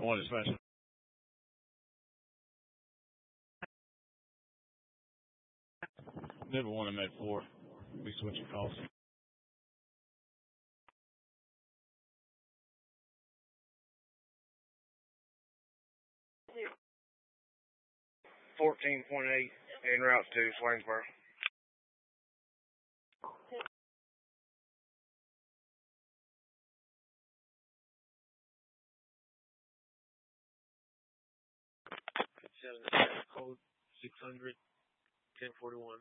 1 is fast. Med 1 and Med 4. We switching calls. .8 en route to Swainsboro. Code 600 1041.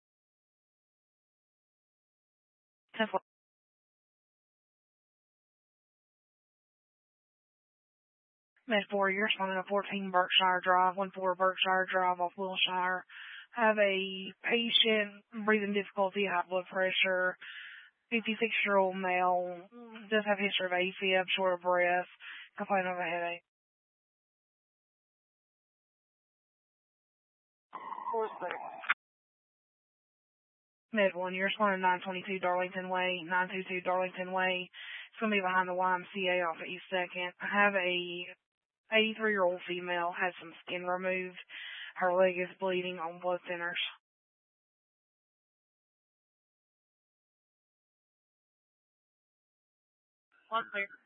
Med 4, you're responding to 14 Berkshire Drive, 14 Berkshire Drive off Wilshire. Have a patient, breathing difficulty, high blood pressure, 56-year-old male, does have history of AFib, short of breath, complaint of a headache. Med 1, you're responding to 922 Darlington Way, 922 Darlington Way. It's going to be behind the YMCA off at East 2nd. I have a 83-year-old female, has some skin removed. Her leg is bleeding on blood thinners. 1 clear.